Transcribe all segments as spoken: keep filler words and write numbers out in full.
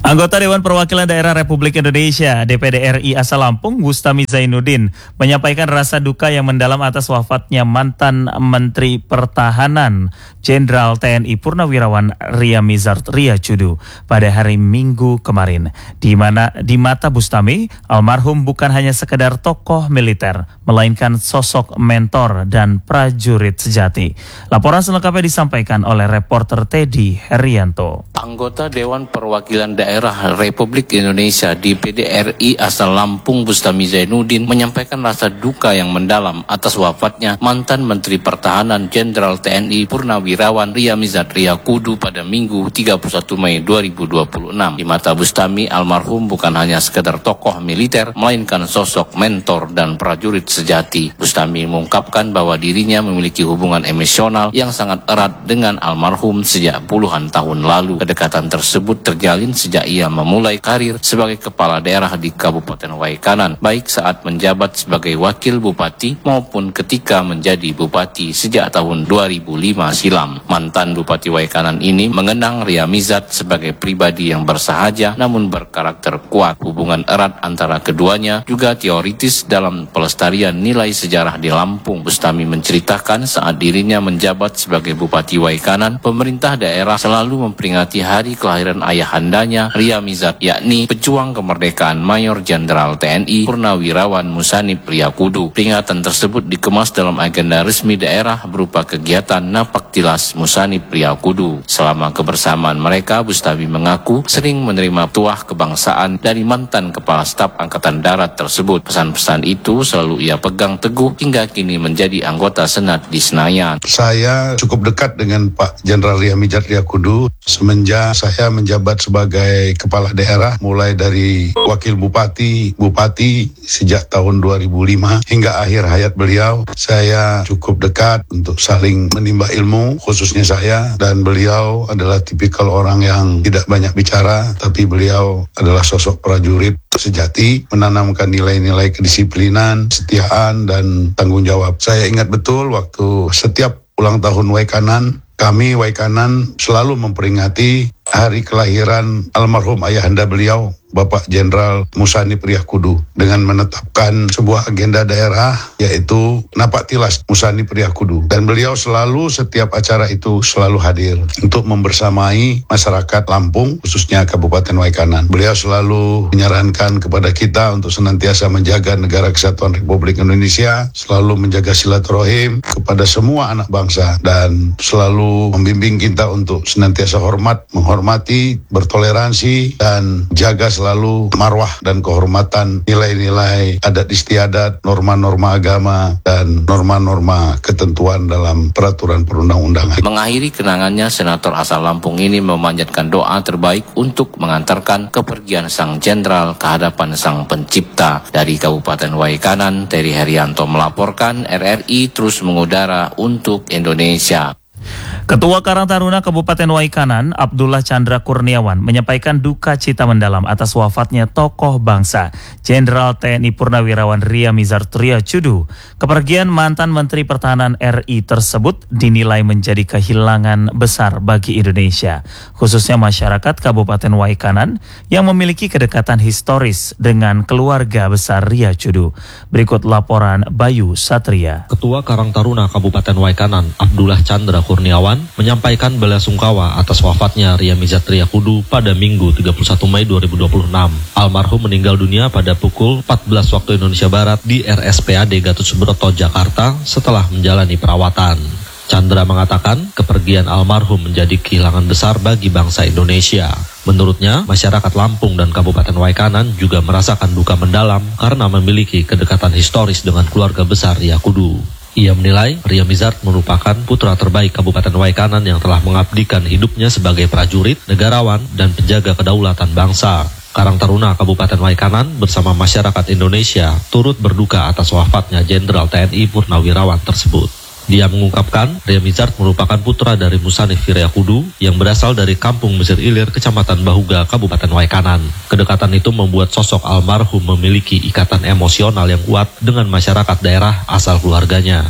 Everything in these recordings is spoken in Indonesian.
Anggota Dewan Perwakilan Daerah Republik Indonesia D P D R I asal Lampung, Bustami Zainuddin, menyampaikan rasa duka yang mendalam atas wafatnya mantan Menteri Pertahanan Jenderal T N I Purnawirawan Ria Mizard Riacudu pada hari Minggu kemarin. Di mana di mata Bustami, almarhum bukan hanya sekedar tokoh militer, melainkan sosok mentor dan prajurit sejati. Laporan selengkapnya disampaikan oleh reporter Teddy Herianto. Anggota Dewan Perwakilan Daerah Republik Indonesia D P D R I asal Lampung, Bustami Zainuddin, menyampaikan rasa duka yang mendalam atas wafatnya mantan Menteri Pertahanan Jenderal T N I Purnawirawan Ria Mizard Riacudu pada Minggu tiga puluh satu Mei dua ribu dua puluh enam. Di mata Bustami, almarhum bukan hanya sekedar tokoh militer, melainkan sosok mentor dan prajurit sejati. Bustami mengungkapkan bahwa dirinya memiliki hubungan emosional yang sangat erat dengan almarhum sejak puluhan tahun lalu. Kedekatan tersebut terjalin sejak ia memulai karir sebagai kepala daerah di Kabupaten Waikanan, baik saat menjabat sebagai wakil bupati maupun ketika menjadi bupati sejak tahun dua ribu lima silam. Mantan Bupati Waikanan ini mengenang Ria Mizard sebagai pribadi yang bersahaja namun berkarakter kuat. Hubungan erat antara keduanya juga teoritis dalam pelestarian nilai sejarah di Lampung. Bustami menceritakan saat dirinya menjabat sebagai Bupati Waikanan, pemerintah daerah selalu memperingati hari kelahiran ayahandanya Ria Mizard, yakni pejuang kemerdekaan Mayor Jenderal T N I Purnawirawan Musanip Riacudu. Peringatan tersebut dikemas dalam agenda resmi daerah berupa kegiatan Napak Tilas Musanip Riacudu. Selama kebersamaan mereka, Bustami mengaku sering menerima tuah kebangsaan dari mantan Kepala Staf Angkatan Darat tersebut. Pesan-pesan itu selalu ia pegang teguh hingga kini menjadi anggota Senat di Senayan. Saya cukup dekat dengan Pak Jenderal Ria Mizard Riacudu semenjak saya menjabat sebagai kepala daerah, mulai dari wakil bupati, bupati sejak tahun dua ribu lima hingga akhir hayat beliau. Saya cukup dekat untuk saling menimba ilmu, khususnya saya, dan beliau adalah tipikal orang yang tidak banyak bicara, tapi beliau adalah sosok prajurit sejati, menanamkan nilai-nilai kedisiplinan, kesetiaan, dan tanggung jawab. Saya ingat betul waktu setiap ulang tahun Waikanan, kami Waikanan selalu memperingati hari kelahiran almarhum ayahanda beliau, Bapak Jenderal Musanip Riacudu, dengan menetapkan sebuah agenda daerah yaitu Napak Tilas Musanip Riacudu. Dan beliau selalu setiap acara itu selalu hadir untuk membersamai masyarakat Lampung, khususnya Kabupaten Waikanan. Beliau selalu menyarankan kepada kita untuk senantiasa menjaga negara kesatuan Republik Indonesia, selalu menjaga silaturahim kepada semua anak bangsa, dan selalu membimbing kita untuk senantiasa hormat, menghormati, bertoleransi, dan jaga selalu marwah dan kehormatan, nilai-nilai adat istiadat, norma-norma agama, dan norma-norma ketentuan dalam peraturan perundang-undangan. Mengakhiri kenangannya, senator asal Lampung ini memanjatkan doa terbaik untuk mengantarkan kepergian sang jenderal ke hadapan sang pencipta. Dari Kabupaten Waikanan, Teddy Herianto melaporkan. R R I terus mengudara untuk Indonesia. Ketua Karang Taruna Kabupaten Waikanan, Abdullah Chandra Kurniawan, menyampaikan duka cita mendalam atas wafatnya tokoh bangsa, Jenderal T N I Purnawirawan Ria Mizard Riacudu. Kepergian mantan Menteri Pertahanan R I tersebut dinilai menjadi kehilangan besar bagi Indonesia, khususnya masyarakat Kabupaten Waikanan yang memiliki kedekatan historis dengan keluarga besar Riacudu. Berikut laporan Bayu Satria. Ketua Karang Taruna Kabupaten Waikanan, Abdullah Chandra Kurniawan, menyampaikan belasungkawa atas wafatnya Ria Mizard Riacudu pada Minggu tiga puluh satu Mei dua ribu dua puluh enam. Almarhum meninggal dunia pada pukul empat belas waktu Indonesia Barat di R S P A D Gatot Subroto, Jakarta setelah menjalani perawatan. Chandra mengatakan kepergian almarhum menjadi kehilangan besar bagi bangsa Indonesia. Menurutnya, masyarakat Lampung dan Kabupaten Waikanan juga merasakan duka mendalam karena memiliki kedekatan historis dengan keluarga besar Riacudu. Ia menilai Ria Mizard merupakan putra terbaik Kabupaten Waikanan yang telah mengabdikan hidupnya sebagai prajurit, negarawan, dan penjaga kedaulatan bangsa. Karang Taruna Kabupaten Waikanan bersama masyarakat Indonesia turut berduka atas wafatnya Jenderal T N I Purnawirawan tersebut. Dia mengungkapkan Ria Mizard merupakan putra dari Musanip Riacudu yang berasal dari Kampung Mesir Ilir, Kecamatan Bahuga, Kabupaten Waikanan. Kedekatan itu membuat sosok almarhum memiliki ikatan emosional yang kuat dengan masyarakat daerah asal keluarganya.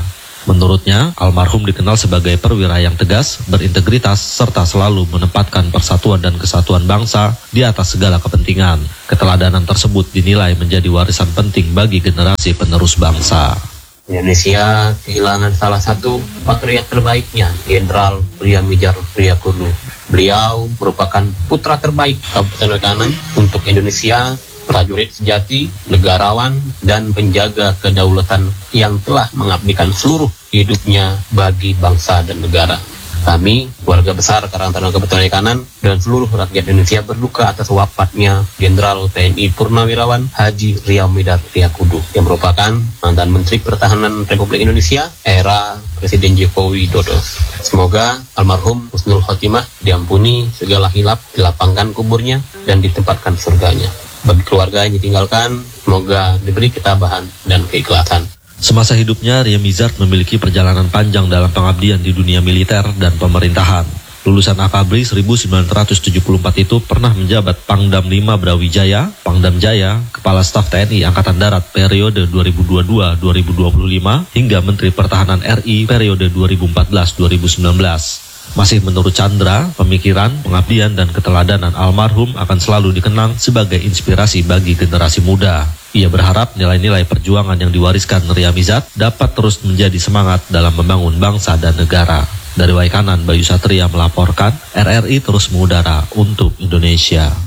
Menurutnya, almarhum dikenal sebagai perwira yang tegas, berintegritas, serta selalu menempatkan persatuan dan kesatuan bangsa di atas segala kepentingan. Keteladanan tersebut dinilai menjadi warisan penting bagi generasi penerus bangsa. Indonesia kehilangan salah satu patriot terbaiknya, Jenderal Riamijar Triakudu. Beliau merupakan putra terbaik Kabupaten Waikanan untuk Indonesia, prajurit sejati, negarawan, dan penjaga kedaulatan yang telah mengabdikan seluruh hidupnya bagi bangsa dan negara. Kami, keluarga besar Karang Taruna Kabupaten Waikanan, dan seluruh rakyat Indonesia berduka atas wafatnya Jenderal T N I Purnawirawan Haji Riamijar Triakudu, yang merupakan mantan Menteri Pertahanan Republik Indonesia era Presiden Joko Widodo. Semoga almarhum husnul khotimah, diampuni segala hilap, dilapangkan kuburnya, dan ditempatkan surganya. Bagi keluarga yang ditinggalkan, semoga diberi ketabahan dan keikhlasan. Semasa hidupnya, Riamizard memiliki perjalanan panjang dalam pengabdian di dunia militer dan pemerintahan. Lulusan Akabri seribu sembilan ratus tujuh puluh empat itu pernah menjabat Pangdam lima Brawijaya, Pangdam Jaya, Kepala Staf T N I Angkatan Darat periode dua ribu dua puluh dua sampai dua ribu dua puluh lima, hingga Menteri Pertahanan R I periode dua ribu empat belas sampai dua ribu sembilan belas. Masih menurut Chandra, pemikiran, pengabdian, dan keteladanan almarhum akan selalu dikenang sebagai inspirasi bagi generasi muda. Ia berharap nilai-nilai perjuangan yang diwariskan Riamizard dapat terus menjadi semangat dalam membangun bangsa dan negara. Dari Waikanan, Bayu Satria melaporkan, R R I terus mengudara untuk Indonesia.